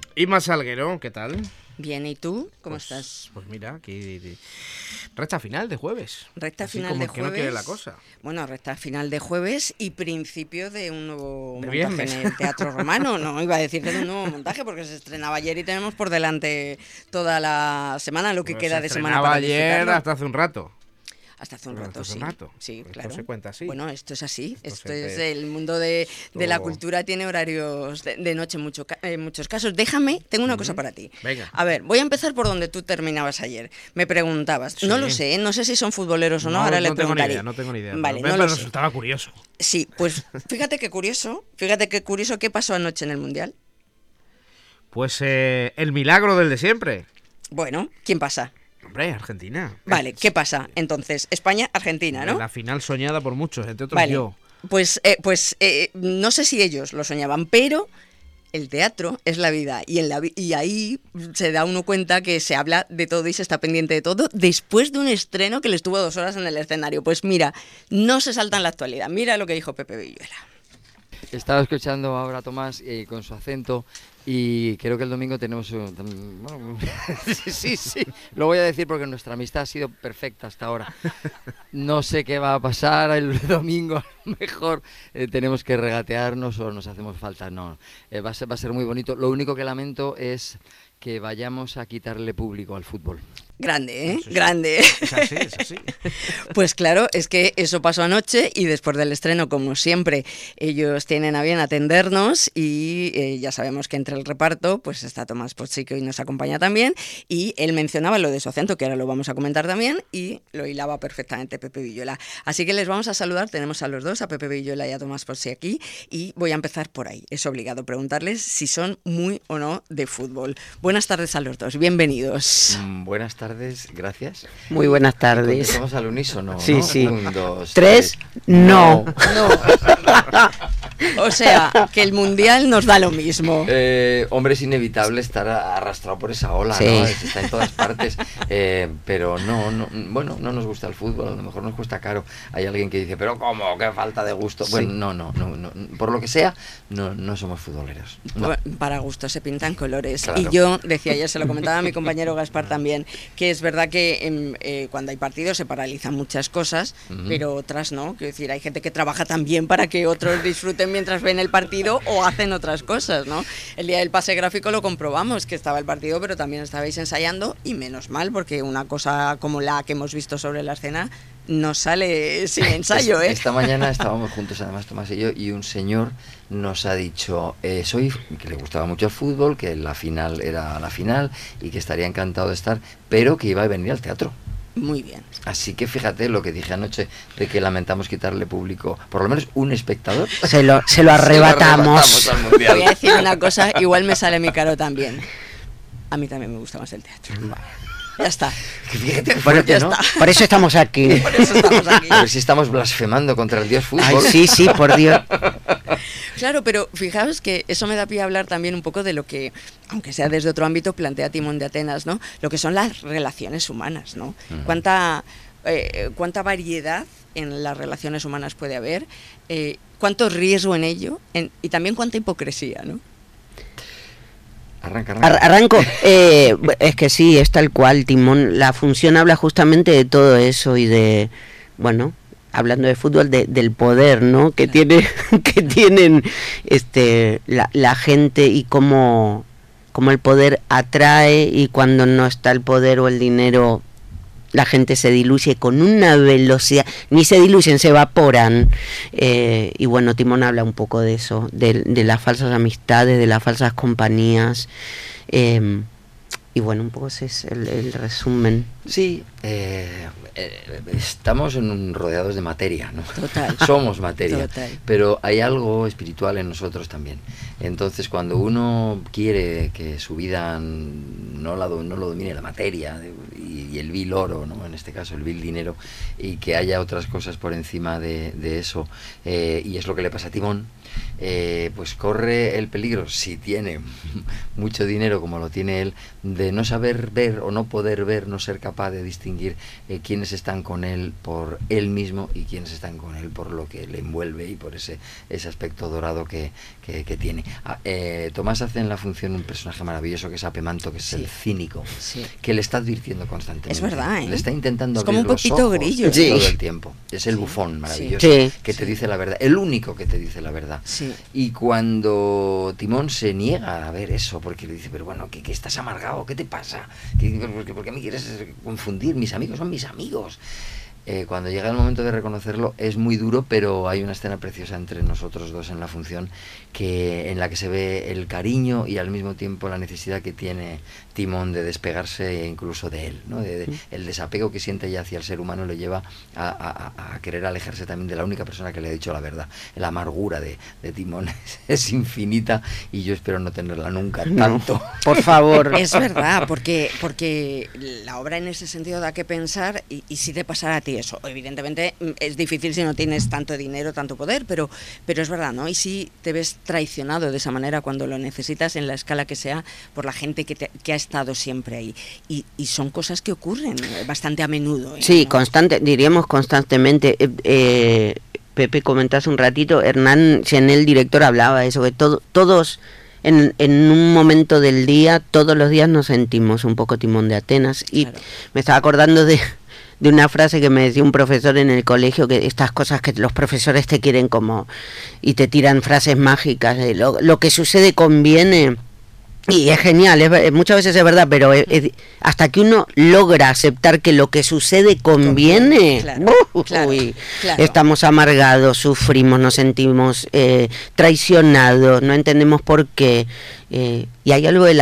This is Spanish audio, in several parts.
Inma Salguero, ¿qué tal? Bien, ¿y tú? ¿Cómo estás? Pues mira, aquí recta final de jueves. Recta Así final como de que no jueves. quiere la cosa. Bueno, recta final de jueves y principio de un nuevo De montaje viernes. en el Teatro Romano. No, iba a decir que de un nuevo montaje porque se estrenaba ayer y tenemos por delante toda la semana, lo que Pues queda se de semana estrenaba para ayer disfrutarlo. hasta hace un rato. Hasta hace un Hasta rato, hace sí. un rato. Sí, Esto claro. se cuenta así. Bueno, esto es así. Esto es siempre- el mundo de la cultura, tiene horarios de noche en muchos casos. Déjame, tengo una cosa para ti. Venga. A ver, voy a empezar por donde tú terminabas ayer. Me preguntabas, Sí. no lo sé, no sé si son futboleros o no, ahora le tengo ni preguntaré. idea, no tengo ni idea. Vale, pero no lo sé. resultaba curioso. Sí, pues fíjate qué curioso qué pasó anoche en el Mundial. Pues el milagro del de siempre. Bueno, ¿quién pasa? Hombre, Argentina. Vale, ¿qué pasa? Entonces, España-Argentina, ¿no? La final soñada por muchos, entre otros Vale, yo. pues no sé si ellos lo soñaban, pero el teatro es la vida y ahí se da uno cuenta que se habla de todo y se está pendiente de todo después de un estreno que le estuvo 2 horas en el escenario. Pues mira, no se salta en la actualidad. Mira lo que dijo Pepe Villuela. Estaba escuchando ahora a Tomás con su acento y creo que el domingo tenemos... bueno, sí, lo voy a decir porque nuestra amistad ha sido perfecta hasta ahora. No sé qué va a pasar el domingo, a lo mejor tenemos que regatearnos o nos hacemos falta. No, va a ser muy bonito. Lo único que lamento es que vayamos a quitarle público al fútbol. Grande, ¿eh? Eso sí. Grande. Es así, es así. Pues claro, es que eso pasó anoche y después del estreno, como siempre, ellos tienen a bien atendernos y ya sabemos que entre el reparto pues está Tomás Pozzi, que hoy nos acompaña también, y él mencionaba lo de su acento, que ahora lo vamos a comentar también, y lo hilaba perfectamente Pepe Villuela. Así que les vamos a saludar, tenemos a los dos, a Pepe Villuela y a Tomás Pozzi aquí, y voy a empezar por ahí. Es obligado preguntarles si son muy o no de fútbol. Buenas tardes a los dos, bienvenidos. Buenas tardes, gracias. Muy buenas tardes. Contestamos al unísono, Sí, ¿no? sí. 1, 2, 3, 3. no. O sea, que el Mundial nos da lo mismo. Hombre, es inevitable estar arrastrado por esa ola, Sí. ¿no? Está en todas partes, pero bueno, no nos gusta el fútbol, a lo mejor nos cuesta caro. Hay alguien que dice, pero ¿cómo? ¡Qué falta de gusto! Sí. Bueno, no, por lo que sea, no somos futboleros. No. Para gusto se pintan colores. Claro. Y yo decía ayer, se lo comentaba a mi compañero Gaspar también, que es verdad que cuando hay partidos se paralizan muchas cosas, pero otras no. Quiero decir, hay gente que trabaja también para que otros disfruten mientras ven el partido o hacen otras cosas, ¿no? El día del pase gráfico lo comprobamos, que estaba el partido, pero también estabais ensayando, y menos mal, porque una cosa como la que hemos visto sobre la escena no sale sin ensayo, ¿eh? Esta mañana estábamos juntos, además, Tomás y yo, y un señor nos ha dicho que le gustaba mucho el fútbol, que la final era la final y que estaría encantado de estar, pero que iba a venir al teatro. Muy bien. Así que fíjate lo que dije anoche de que lamentamos quitarle público, por lo menos un espectador. Se lo arrebatamos. al Mundial. Voy a decir una cosa, igual me sale mi caro también. A mí también me gusta más el teatro. Ya está. Fíjate, Por, fuerte, ¿no? por eso estamos aquí. Por eso estamos aquí. A ver si estamos blasfemando contra el dios fútbol. Ay, sí, por Dios. Claro, pero fijaos que eso me da pie a hablar también un poco de lo que, aunque sea desde otro ámbito, plantea Timón de Atenas, ¿no? Lo que son las relaciones humanas, ¿no? Cuánta variedad en las relaciones humanas puede haber, cuánto riesgo en ello y también cuánta hipocresía, ¿no? Arranca. Arranco. Es que sí, es tal cual, Timón. La función habla justamente de todo eso y de, bueno, hablando de fútbol, del poder, ¿no? Que tienen la gente y cómo el poder atrae, y cuando no está el poder o el dinero, la gente se diluye con una velocidad, ni se diluyen, se evaporan. Y bueno, Timón habla un poco de eso, de las falsas amistades, de las falsas compañías. Y bueno, un poco ese es el resumen. Sí, estamos rodeados de materia, ¿no? Total. Somos materia, Total. pero hay algo espiritual en nosotros también. Entonces, cuando uno quiere que su vida no lo domine la materia y el vil oro, ¿no? En este caso el vil dinero, y que haya otras cosas por encima de eso, y es lo que le pasa a Timón, pues corre el peligro, si tiene mucho dinero como lo tiene él, de no saber ver o no poder ver, no ser capaz de distinguir quiénes están con él por él mismo y quiénes están con él por lo que le envuelve y por ese aspecto dorado que tiene. Tomás hace en la función un personaje maravilloso que es Apemanto, que es el cínico, que le está advirtiendo constantemente. Es verdad, le está intentando es como abrir un poquito los ojos grillo. todo el tiempo. Es el bufón maravilloso que te dice la verdad, el único que te dice la verdad. Y cuando Timón se niega a ver eso, porque le dice, pero bueno, ¿qué estás amargado? ¿Qué te pasa? ¿Por qué me quieres confundir? Mis amigos son mis amigos. Cuando llega el momento de reconocerlo es muy duro, pero hay una escena preciosa entre nosotros dos en la función en la que se ve el cariño y al mismo tiempo la necesidad que tiene Timón de despegarse incluso de él, ¿no? El desapego que siente ya hacia el ser humano le lleva a querer alejarse también de la única persona que le ha dicho la verdad. La amargura de Timón es infinita y yo espero no tenerla nunca tanto. No, por favor. Es verdad, porque la obra en ese sentido da que pensar y si te pasara a ti eso. Evidentemente es difícil si no tienes tanto dinero, tanto poder, pero es verdad, ¿no? Y si te ves traicionado de esa manera cuando lo necesitas en la escala que sea por la gente que ha estado siempre ahí. Y son cosas que ocurren bastante a menudo. Sí, ¿no? diríamos constantemente. Pepe comentó hace un ratito, Hernán Chenel, director, hablaba de eso, que todos en un momento del día, todos los días nos sentimos un poco Timón de Atenas. Y me estaba acordando de una frase que me decía un profesor en el colegio, que estas cosas que los profesores te quieren como y te tiran frases mágicas, de lo que sucede conviene, y es genial, muchas veces es verdad, pero hasta que uno logra aceptar que lo que sucede conviene, claro. Estamos amargados, sufrimos, nos sentimos traicionados, no entendemos por qué, y hay algo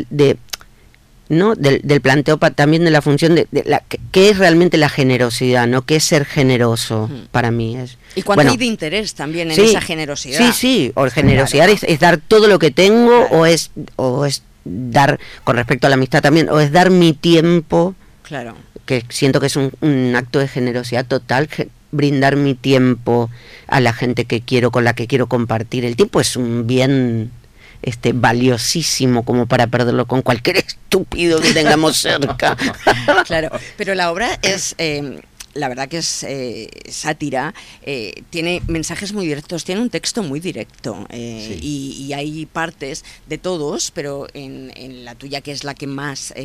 ¿no? Del planteo también de la función de qué es realmente la generosidad, ¿no? ¿Qué es ser generoso? Para mí es... Y cuánto hay de interés también en esa generosidad. Sí, o generosidad es dar todo lo que tengo, o es dar, con respecto a la amistad también, o es dar mi tiempo, que siento que es un acto de generosidad total, brindar mi tiempo a la gente que quiero, con la que quiero compartir. El tiempo es un bien valiosísimo como para perderlo con cualquier estúpido que tengamos cerca. Claro, pero la obra es... la verdad que es sátira, tiene mensajes muy directos, tiene un texto muy directo, y hay partes de todos, pero en la tuya, que es la que más,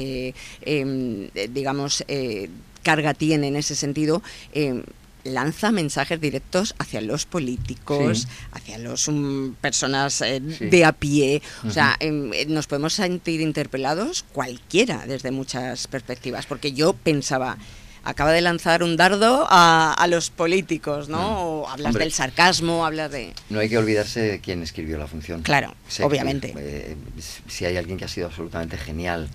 digamos, carga tiene en ese sentido, lanza mensajes directos hacia los políticos, hacia los personas de a pie. O sea, nos podemos sentir interpelados cualquiera desde muchas perspectivas, porque yo pensaba... Acaba de lanzar un dardo a los políticos, ¿no? O hablas del sarcasmo, hablas de... No hay que olvidarse de quién escribió la función. Claro, obviamente. Si hay alguien que ha sido absolutamente genial,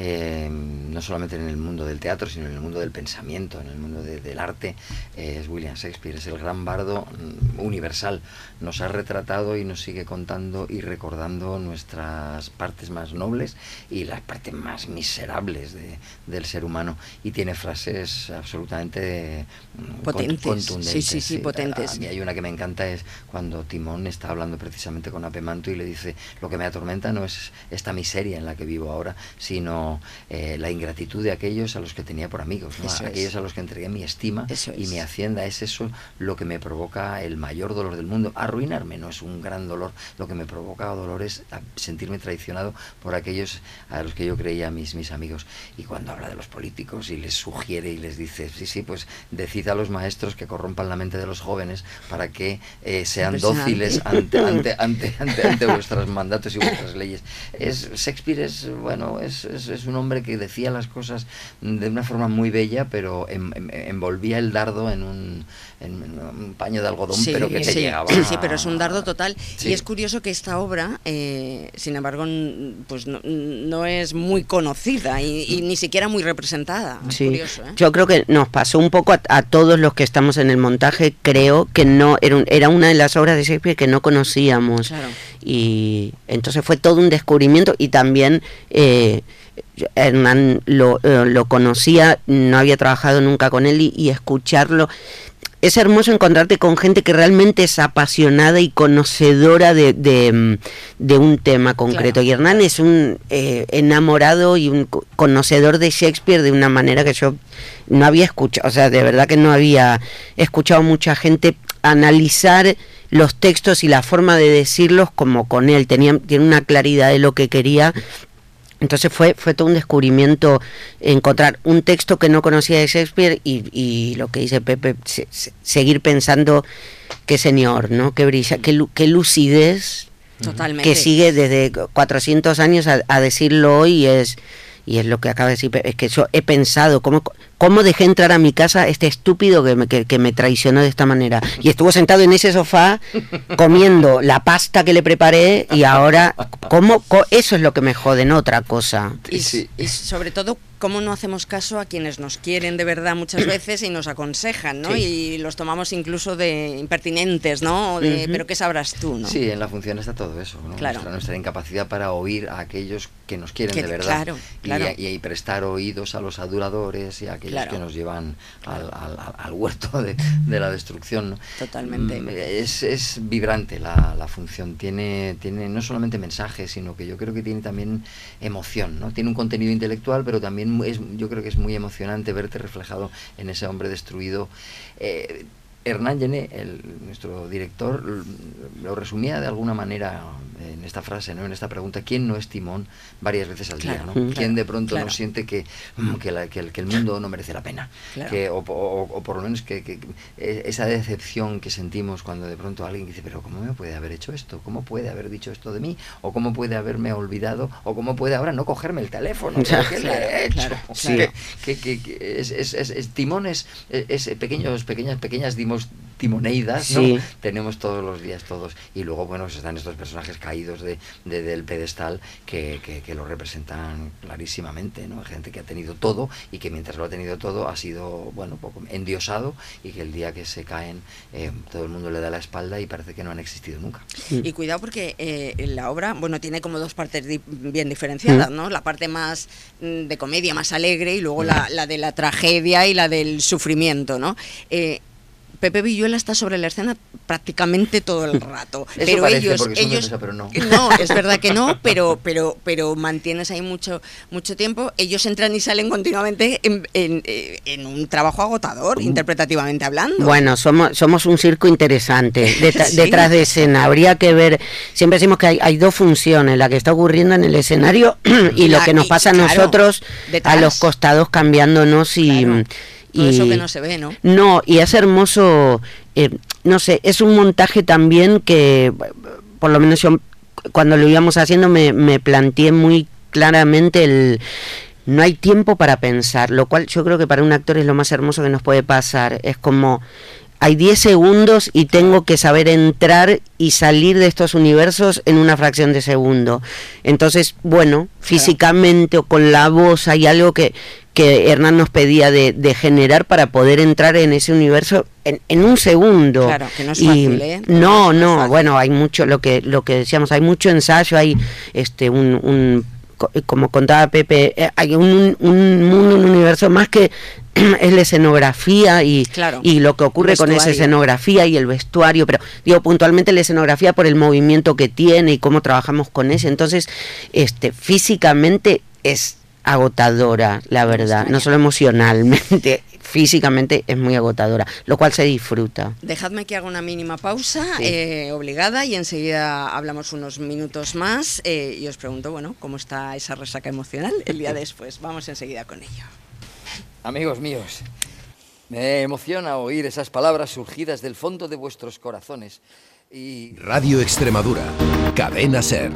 no solamente en el mundo del teatro, sino en el mundo del pensamiento, en el mundo del arte, es William Shakespeare. Es el gran bardo universal. Nos ha retratado y nos sigue contando y recordando nuestras partes más nobles y las partes más miserables del ser humano, y tiene frases absolutamente potentes, contundentes. Sí, potentes. A mí hay una que me encanta, es cuando Timón está hablando precisamente con Apemanto y le dice: lo que me atormenta no es esta miseria en la que vivo ahora, sino la ingratitud de aquellos a los que tenía por amigos, ¿no? Aquellos a los que entregué mi estima y mi hacienda. Es eso lo que me provoca el mayor dolor del mundo. Arruinarme no es un gran dolor, lo que me provoca dolor es sentirme traicionado por aquellos a los que yo creía mis amigos. Y cuando habla de los políticos y les sugiere y les dice: sí, pues decid a los maestros que corrompan la mente de los jóvenes para que sean dóciles ante vuestros mandatos y vuestras leyes. Shakespeare es un hombre que decía las cosas de una forma muy bella, pero envolvía el dardo en un paño de algodón, pero que te llegaba. Sí, pero es un dardo total. Y es curioso que esta obra, sin embargo, pues no es muy conocida y ni siquiera muy representada. Es curioso, ¿eh? Yo creo que nos pasó un poco a todos los que estamos en el montaje. Creo que no era una de las obras de Shakespeare que no conocíamos. Claro. Y entonces fue todo un descubrimiento, y también Hernán lo conocía, no había trabajado nunca con él, y escucharlo. es hermoso encontrarte con gente que realmente es apasionada y conocedora de un tema concreto. Claro. Y Hernán es un enamorado y un conocedor de Shakespeare de una manera que yo no había escuchado, o sea, de verdad que no había escuchado mucha gente analizar los textos y la forma de decirlos como con él. Tiene una claridad de lo que quería. Entonces fue todo un descubrimiento encontrar un texto que no conocía de Shakespeare y lo que dice Pepe, seguir pensando qué señor, ¿no? Qué brilla, qué lucidez. Totalmente. Que sigue desde 400 años a decirlo hoy y es lo que acaba de decir, es que yo he pensado cómo dejé entrar a mi casa este estúpido que me traicionó de esta manera. Y estuvo sentado en ese sofá comiendo la pasta que le preparé y ahora, eso es lo que me jode, no otra cosa. Y sobre todo, cómo no hacemos caso a quienes nos quieren de verdad muchas veces y nos aconsejan, ¿no? Sí. Y los tomamos incluso de impertinentes, ¿no? Pero ¿qué sabrás tú, no? Sí, en la función está todo eso, ¿no? Claro. Nuestra incapacidad para oír a aquellos que nos quieren de verdad. Claro. Y prestar oídos a los aduladores y a aquellos que nos llevan al huerto de la destrucción, ¿no? Totalmente. Es vibrante la función, tiene no solamente mensajes, sino que yo creo que tiene también emoción, ¿no? Tiene un contenido intelectual, pero también yo creo que es muy emocionante verte reflejado en ese hombre destruido. Hernán Gené, nuestro director, lo resumía de alguna manera en esta frase, ¿no? En esta pregunta: ¿quién no es Timón varias veces al día, ¿no? ¿Quién de pronto no siente que el mundo no merece la pena? Claro. O por lo menos que esa decepción que sentimos cuando de pronto alguien dice: pero ¿cómo me puede haber hecho esto? ¿Cómo puede haber dicho esto de mí? ¿O cómo puede haberme olvidado? ¿O cómo puede ahora no cogerme el teléfono? ¿Qué le he hecho? Claro. Sí. Timón es pequeñas timoneidas, ¿no? Sí. Tenemos todos los días, todos. Y luego, bueno, están estos personajes caídos del pedestal que lo representan clarísimamente, ¿no? Gente que ha tenido todo y que mientras lo ha tenido todo ha sido, bueno, poco endiosado, y que el día que se caen todo el mundo le da la espalda y parece que no han existido nunca. Y cuidado porque la obra, bueno, tiene como dos partes bien diferenciadas, ¿no? La parte más de comedia, más alegre, y luego la de la tragedia y la del sufrimiento, ¿no? Pepe Villuela está sobre la escena prácticamente todo el rato. Eso pero parece, ellos pero no. No, es verdad que no, pero mantienes ahí mucho tiempo. Ellos entran y salen continuamente en un trabajo agotador, interpretativamente hablando. Bueno, somos un circo interesante detrás de escena. Habría que ver, siempre decimos que hay dos funciones: la que está ocurriendo en el escenario y lo que nos pasa a nosotros detrás, a los costados, cambiándonos y... Claro. Todo eso que no se ve, ¿no? No, y es hermoso, no sé, es un montaje también que, por lo menos yo, cuando lo íbamos haciendo, me planteé muy claramente no hay tiempo para pensar, lo cual yo creo que para un actor es lo más hermoso que nos puede pasar. Es como, hay 10 segundos y tengo que saber entrar y salir de estos universos en una fracción de segundo. Entonces, bueno, físicamente o con la voz hay algo que Hernán nos pedía de generar para poder entrar en ese universo en un segundo. Claro, que no es fácil, ¿eh? No, bueno, hay mucho, lo que decíamos, hay mucho ensayo, hay como contaba Pepe, hay un mundo, un universo más que es la escenografía y lo que ocurre con esa escenografía y el vestuario, pero digo puntualmente la escenografía por el movimiento que tiene y cómo trabajamos con ese. Entonces, físicamente es agotadora, la verdad, no solo emocionalmente, físicamente es muy agotadora, lo cual se disfruta. Dejadme que haga una mínima pausa, obligada, y enseguida hablamos unos minutos más y os pregunto, bueno, ¿cómo está esa resaca emocional el día después? Vamos enseguida con ello. Amigos míos, me emociona oír esas palabras surgidas del fondo de vuestros corazones y... Radio Extremadura, Cadena SER.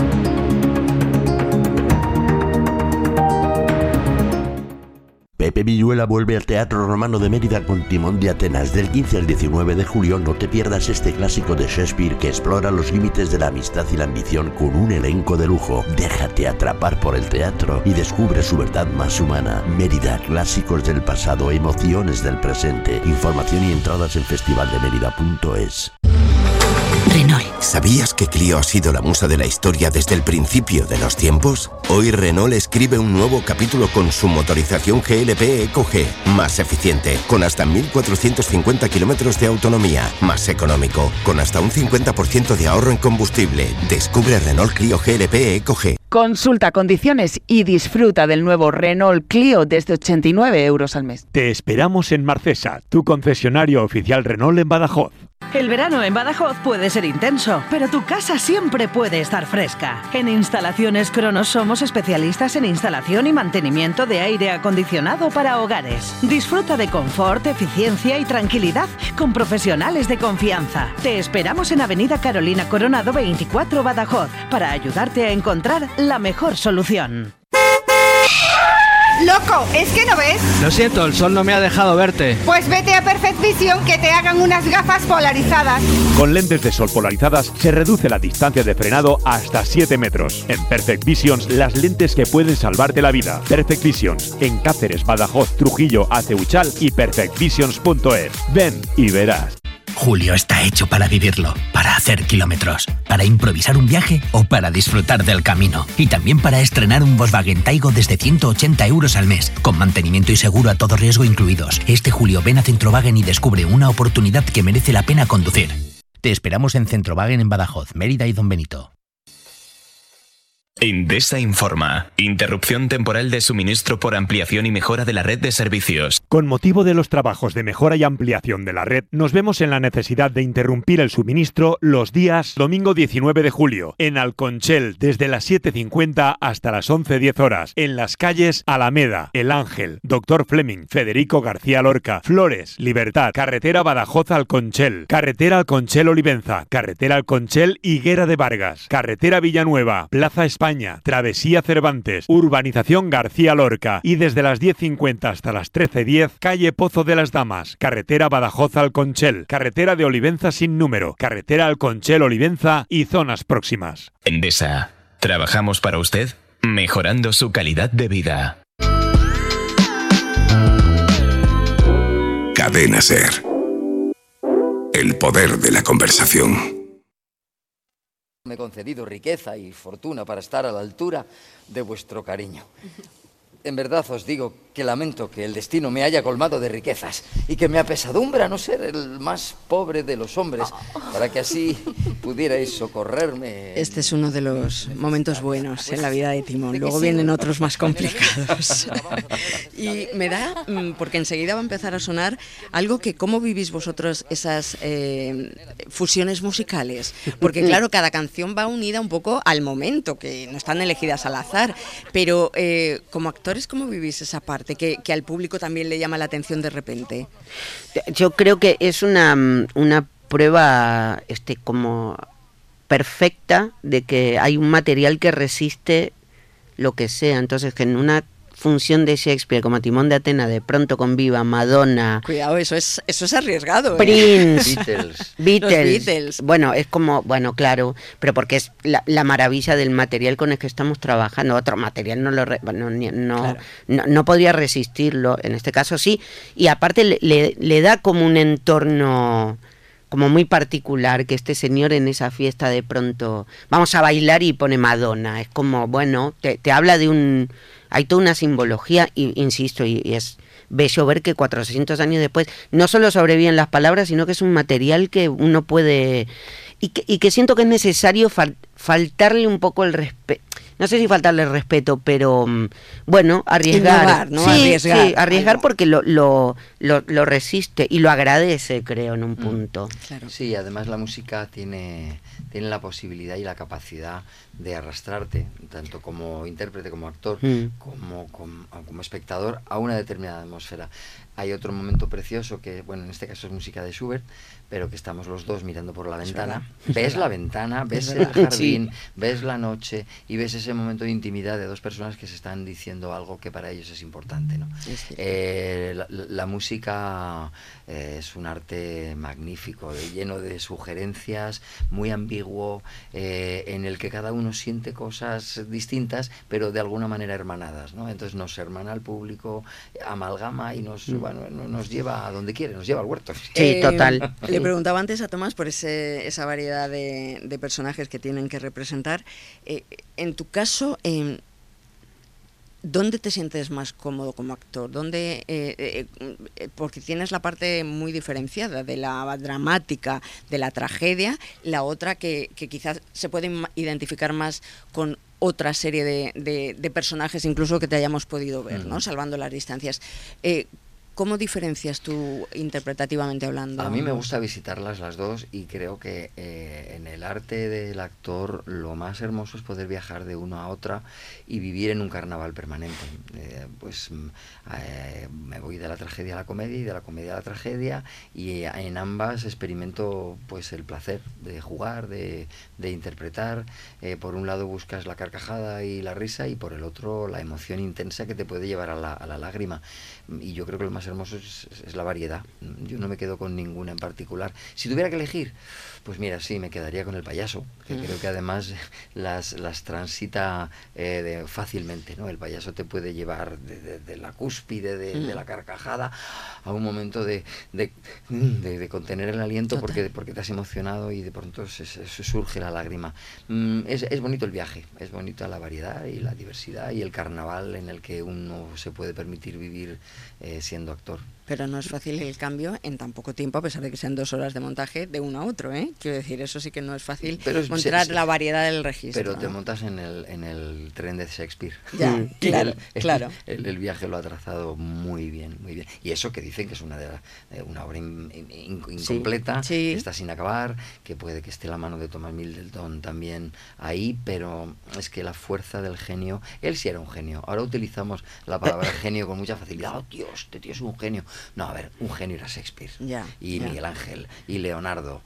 Pepe Villuela vuelve al Teatro Romano de Mérida con Timón de Atenas. Del 15 al 19 de julio no te pierdas este clásico de Shakespeare que explora los límites de la amistad y la ambición con un elenco de lujo. Déjate atrapar por el teatro y descubre su verdad más humana. Mérida, clásicos del pasado, emociones del presente. Información y entradas en festivaldemerida.es. Renault. ¿Sabías que Clio ha sido la musa de la historia desde el principio de los tiempos? Hoy Renault escribe un nuevo capítulo con su motorización GLP EcoG, más eficiente, con hasta 1.450 kilómetros de autonomía, más económico, con hasta un 50% de ahorro en combustible. Descubre Renault Clio GLP EcoG. Consulta condiciones y disfruta del nuevo Renault Clio desde 89 euros al mes. Te esperamos en Marcesa, tu concesionario oficial Renault en Badajoz. El verano en Badajoz puede ser intenso, pero tu casa siempre puede estar fresca. En Instalaciones Cronos somos especialistas en instalación y mantenimiento de aire acondicionado para hogares. Disfruta de confort, eficiencia y tranquilidad con profesionales de confianza. Te esperamos en Avenida Carolina Coronado 24 Badajoz para ayudarte a encontrar la mejor solución. ¡Loco! ¿Es que no ves? Lo siento, el sol no me ha dejado verte. Pues vete a Perfect Vision que te hagan unas gafas polarizadas. Con lentes de sol polarizadas se reduce la distancia de frenado hasta 7 metros. En Perfect Visions, las lentes que pueden salvarte la vida. Perfect Visions, en Cáceres, Badajoz, Trujillo, Aceuchal y perfectvisions.es. Ven y verás. Julio está hecho para vivirlo, para hacer kilómetros, para improvisar un viaje o para disfrutar del camino. Y también para estrenar un Volkswagen Taigo desde 180 euros al mes, con mantenimiento y seguro a todo riesgo incluidos. Este julio ven a Centrowagen y descubre una oportunidad que merece la pena conducir. Te esperamos en Centrowagen en Badajoz, Mérida y Don Benito. Endesa informa. Interrupción temporal de suministro por ampliación y mejora de la red de servicios. Con motivo de los trabajos de mejora y ampliación de la red, nos vemos en la necesidad de interrumpir el suministro los días domingo 19 de julio, en Alconchel, desde las 7:50 hasta las 11:10 horas, en las calles Alameda, El Ángel, Dr. Fleming, Federico García Lorca, Flores, Libertad, carretera Badajoz-Alconchel, carretera Alconchel-Olivenza, carretera Alconchel-Higuera de Vargas, carretera Villanueva, Plaza España, Travesía Cervantes, Urbanización García Lorca y desde las 10:50 hasta las 13:10, calle Pozo de las Damas, carretera Badajoz-Alconchel, carretera de Olivenza sin número, carretera Alconchel-Olivenza y zonas próximas. Endesa. Trabajamos para usted, mejorando su calidad de vida. Cadena SER. El poder de la conversación. Me he concedido riqueza y fortuna para estar a la altura de vuestro cariño. En verdad os digo que lamento que el destino me haya colmado de riquezas y que me apesadumbra no ser el más pobre de los hombres, para que así pudierais socorrerme. Este es uno de los momentos buenos en la vida de Timón. Luego vienen otros más complicados. Y me da, porque enseguida va a empezar a sonar algo que, ¿cómo vivís vosotros esas fusiones musicales? Porque claro, cada canción va unida un poco al momento, que no están elegidas al azar, pero como actores, ¿cómo vivís esa parte que al público también le llama la atención de repente? Yo creo que es una prueba como perfecta de que hay un material que resiste lo que sea. Entonces, que en una función de Shakespeare como Timón de Atenas de pronto conviva Madonna, cuidado, eso es arriesgado, Prince, Beatles. Bueno, es como, claro, pero porque es la maravilla del material con el que estamos trabajando. Otro material no podría resistirlo, en este caso sí, y aparte le da como un entorno como muy particular, que este señor en esa fiesta de pronto vamos a bailar y pone Madonna. Es como, te habla de hay toda una simbología, y insisto, y es bello ver que 400 años después no solo sobreviven las palabras, sino que es un material que uno puede, y que siento que es necesario faltarle un poco el respeto. No sé si faltarle el respeto, pero arriesgar. Innovar, ¿no? Arriesgar porque lo resiste y lo agradece, creo, en un punto. Claro. Sí, además la música tiene la posibilidad y la capacidad de arrastrarte, tanto como intérprete, como actor, como espectador, a una determinada atmósfera. Hay otro momento precioso que, en este caso es música de Schubert, pero que estamos los dos mirando por la ventana. Ves la ventana, ves el jardín, ves la noche y ves ese momento de intimidad de dos personas que se están diciendo algo que para ellos es importante, ¿no? La música es un arte magnífico, lleno de sugerencias, muy ambiguo, en el que cada uno siente cosas distintas, pero de alguna manera hermanadas, ¿no? Entonces nos hermana al público, amalgama y nos bueno, nos lleva a donde quiere, nos lleva al huerto. Sí, total. Le preguntaba antes a Tomás por esa variedad de personajes que tienen que representar. En tu caso, ¿dónde te sientes más cómodo como actor? Porque tienes la parte muy diferenciada de la dramática, de la tragedia, la otra que quizás se puede identificar más con otra serie de personajes, incluso que te hayamos podido ver, ¿no? Salvando las distancias. ¿Cómo diferencias tú interpretativamente hablando? A mí me gusta visitarlas las dos y creo que en el arte del actor lo más hermoso es poder viajar de una a otra y vivir en un carnaval permanente. Me voy de la tragedia a la comedia y de la comedia a la tragedia, y en ambas experimento pues el placer de jugar, de interpretar. Por un lado buscas la carcajada y la risa, y por el otro la emoción intensa que te puede llevar a la lágrima. Y yo creo que lo más hermoso es la variedad. Yo no me quedo con ninguna en particular. Si tuviera que elegir, pues mira, sí, me quedaría con el payaso, que creo que además las transita fácilmente, ¿no? El payaso te puede llevar de la cúspide de la carcajada a un momento de contener el aliento porque te has emocionado y de pronto surge la lágrima. Es bonito el viaje, es bonita la variedad y la diversidad y el carnaval en el que uno se puede permitir vivir siendo actor. Pero no es fácil el cambio en tan poco tiempo, a pesar de que sean 2 horas de montaje de uno a otro, ¿eh? Quiero decir, eso sí que no es fácil, encontrar la variedad del registro. Pero te ¿no? montas en el tren de Shakespeare. Ya, claro. El viaje lo ha trazado muy bien, muy bien. Y eso que dicen que es una obra incompleta, que está sin acabar, que puede que esté la mano de Thomas Middleton también ahí, pero es que la fuerza del genio, él sí era un genio. Ahora utilizamos la palabra genio con mucha facilidad. Oh, Dios, este tío es un genio. No, a ver, un genio era Shakespeare, Miguel Ángel y Leonardo.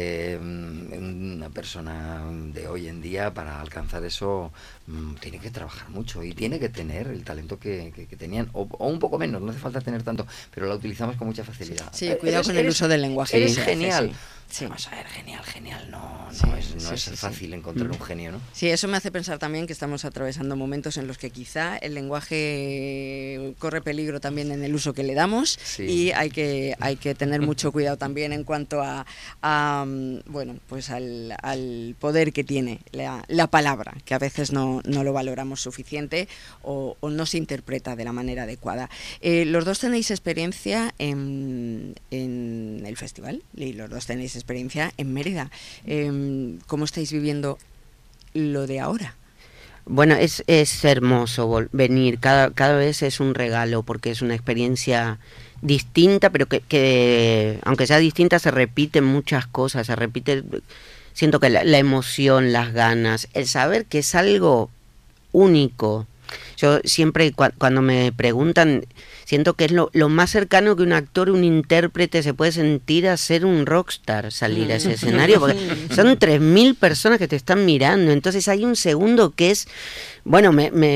Una persona de hoy en día, para alcanzar eso, tiene que trabajar mucho y tiene que tener el talento que tenían, o un poco menos, no hace falta tener tanto, pero la utilizamos con mucha facilidad. Sí, cuidado con el uso del lenguaje. Eres genial. Sí. Vamos a ver, genial. No es fácil encontrar un genio, ¿no? Sí, eso me hace pensar también que estamos atravesando momentos en los que quizá el lenguaje corre peligro también en el uso que le damos, y hay que tener mucho cuidado también en cuanto bueno, pues al poder que tiene la palabra, que a veces no lo valoramos suficiente o no se interpreta de la manera adecuada. Los dos tenéis experiencia en el festival y los dos tenéis experiencia en Mérida. ¿Cómo estáis viviendo lo de ahora? Bueno, es hermoso venir, cada vez es un regalo, porque es una experiencia distinta, pero que aunque sea distinta, se repiten muchas cosas, siento que la emoción, las ganas, el saber que es algo único. Yo siempre cuando me preguntan, siento que es lo más cercano que un actor, un intérprete se puede sentir a ser un rockstar, salir a ese escenario, porque son 3.000 personas que te están mirando, entonces hay un segundo que es, bueno,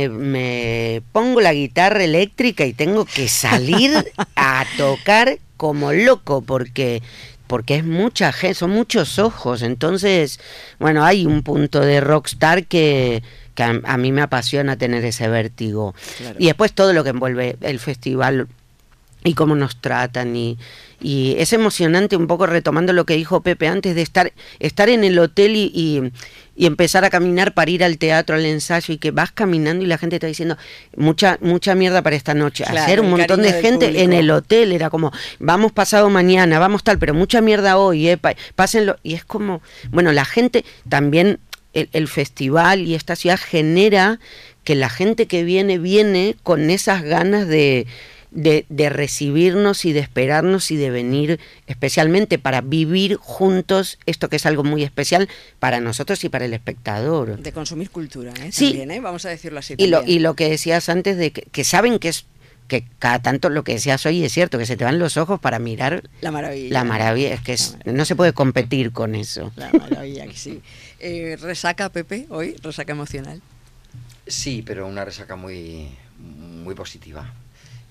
me pongo la guitarra eléctrica y tengo que salir a tocar como loco, porque es mucha gente, son muchos ojos, entonces, bueno, hay un punto de rockstar que a mí me apasiona tener ese vértigo. Claro. Y después todo lo que envuelve el festival y cómo nos tratan y es emocionante, un poco retomando lo que dijo Pepe antes, de estar en el hotel y empezar a caminar para ir al teatro, al ensayo, y que vas caminando y la gente está diciendo mucha mierda para esta noche. Claro, hacer un montón de gente público en el hotel, era como, vamos pasado mañana, vamos tal, pero mucha mierda hoy, pásenlo. Y es como, bueno, la gente también, el festival y esta ciudad genera que la gente que viene con esas ganas de recibirnos y de esperarnos y de venir especialmente para vivir juntos esto que es algo muy especial para nosotros y para el espectador. De consumir cultura, sí. También, vamos a decirlo así. Y lo que decías antes de que saben que cada tanto lo que decías hoy es cierto, que se te van los ojos para mirar la maravilla. La maravilla, es que no se puede competir con eso. La maravilla, que sí. ¿Resaca, Pepe, hoy? ¿Resaca emocional? Sí, pero una resaca muy, muy positiva.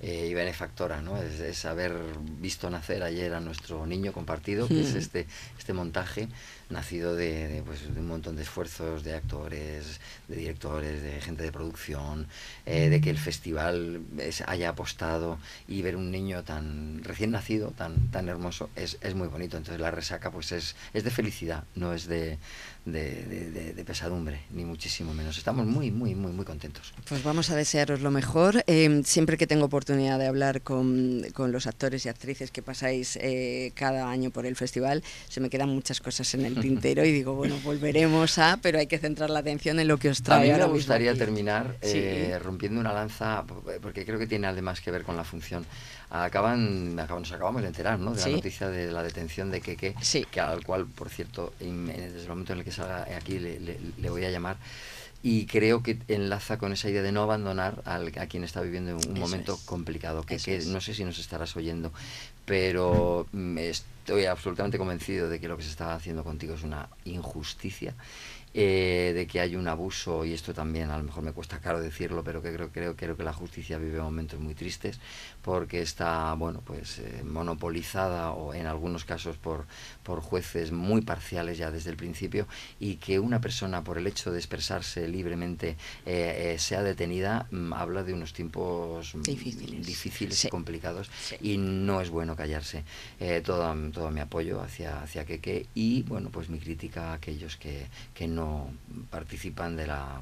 y benefactora, ¿no? Es haber visto nacer ayer a nuestro niño compartido, que es este montaje nacido de un montón de esfuerzos de actores, de directores, de gente de producción, de que el festival haya apostado, y ver un niño tan recién nacido, tan hermoso, es muy bonito. Entonces la resaca pues es de felicidad, no es de pesadumbre, ni muchísimo menos. Estamos muy contentos. Pues vamos a desearos lo mejor. Siempre que tengo oportunidad de hablar con los actores y actrices que pasáis cada año por el festival, se me quedan muchas cosas en el tintero y digo, bueno, volveremos pero hay que centrar la atención en lo que os trae. A mí me gustaría terminar rompiendo una lanza, porque creo que tiene además que ver con la función. Nos acabamos de enterar, ¿no?, de la noticia de la detención de Keke, al cual, por cierto, desde el momento en el que salga aquí le voy a llamar. Y creo que enlaza con esa idea de no abandonar a quien está viviendo un momento complicado. Que no sé si nos estarás oyendo, pero estoy absolutamente convencido de que lo que se está haciendo contigo es una injusticia, de que hay un abuso, y esto también a lo mejor me cuesta caro decirlo, pero que creo que la justicia vive momentos muy tristes, porque está monopolizada, o en algunos casos por jueces muy parciales ya desde el principio, y que una persona, por el hecho de expresarse libremente, sea detenida, habla de unos tiempos difíciles y complicados, y no es bueno callarse. Todo mi apoyo hacia Keke, y bueno, pues mi crítica a aquellos que no participan de la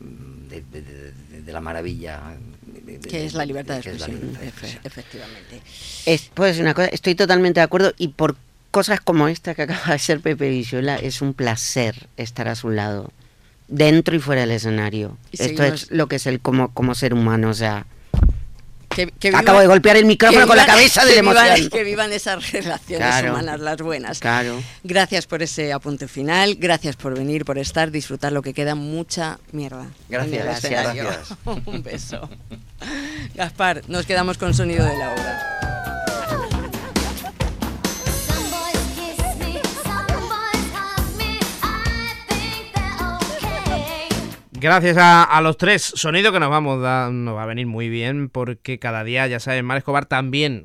maravilla que es la libertad de expresión. Efectivamente. Pues una cosa, estoy totalmente de acuerdo, y por cosas como esta que acaba de ser Pepe Villuela, es un placer estar a su lado, dentro y fuera del escenario. Esto es lo que es él como ser humano, o sea... Acabo de golpear el micrófono con la cabeza de la emoción. Que vivan esas relaciones humanas, las buenas. Claro. Gracias por ese apunte final, gracias por venir, por estar, disfrutar lo que queda, mucha mierda. Gracias. Un beso. Gaspar, nos quedamos con sonido de la obra. Gracias a los tres, sonido que nos va a venir muy bien, porque cada día, ya saben, Mar Escobar también